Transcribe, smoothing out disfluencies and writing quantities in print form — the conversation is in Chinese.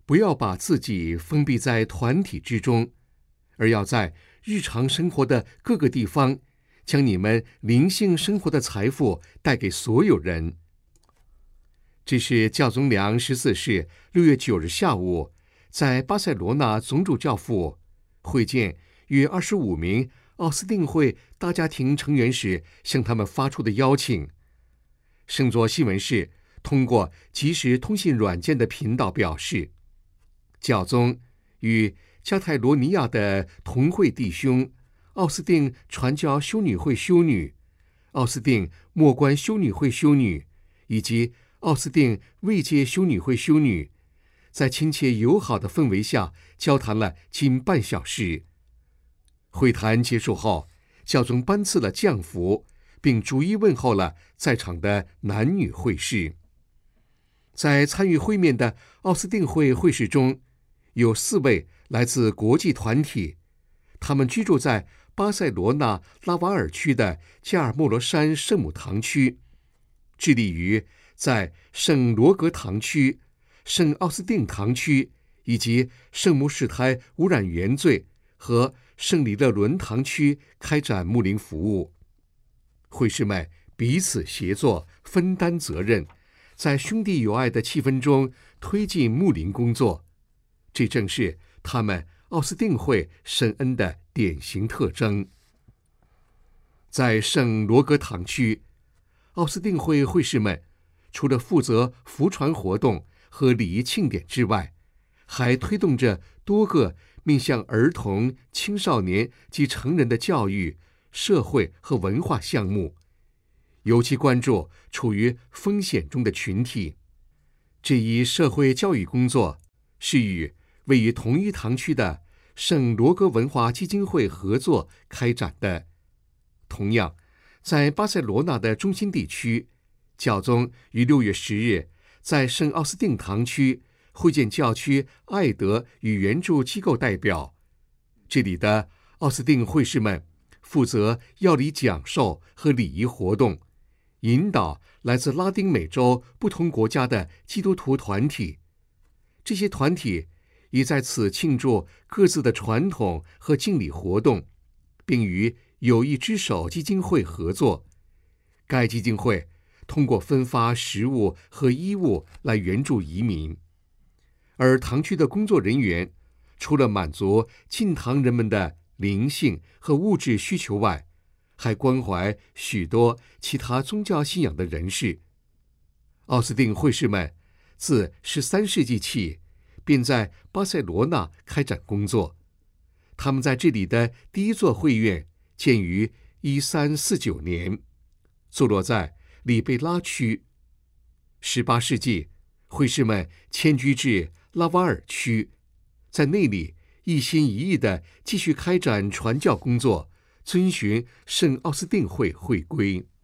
不要把自己封闭在团体之中，而要在日常生活的各个地方，将你们灵性生活的财富带给所有人。这是教宗良14世6月9日下午，在巴塞罗那总主教府会见约25名奥斯定会大家庭成员时向他们发出的邀请。圣座新闻室通过即时通信软件的频道表示，教宗与加泰罗尼亚的同会弟兄、奥斯定传教修女会修女、奥斯定默观修女会修女以及奥斯定卫戒修女会修女，在亲切友好的氛围下交谈了近半小时。会谈结束后，教宗颁赐了降服，并逐一问候了在场的男女会士。在参与会面的奥斯定会会士中，有4位来自国际团体，他们居住在巴塞罗那拉瓦尔区的加尔默罗山圣母堂区，致力于在圣罗格堂区、圣奥斯定堂区以及圣母使胎污染原罪和圣里勒伦堂区开展牧灵服务。会士们彼此协作，分担责任，在兄弟友爱的气氛中推进牧灵工作。这正是他们奥斯定会圣恩的典型特征。在圣罗格堂区，奥斯定会会士们除了负责福传活动和礼仪庆典之外，还推动着多个面向儿童、青少年及成人的教育、社会和文化项目，尤其关注处于风险中的群体。这一社会教育工作是与位于同一堂区的圣罗格文化基金会合作开展的。同样，在巴塞罗那的中心地区，教宗于6月10日在圣奥斯定堂区会见教区爱德与援助机构代表。这里的奥斯定会士们负责药理讲授和礼仪活动，引导来自拉丁美洲不同国家的基督徒团体。这些团体已在此庆祝各自的传统和敬礼活动，并与友谊之手基金会合作。该基金会通过分发食物和衣物来援助移民。而堂区的工作人员除了满足进堂人们的灵性和物质需求外，还关怀许多其他宗教信仰的人士。奥斯定会士们自13世纪起便在巴塞罗那开展工作。他们在这里的第一座会院建于1349年，坐落在里贝拉区。18世纪，会士们迁居至拉瓦尔区，在那里一心一意地继续开展传教工作，遵循圣奥斯定会会规。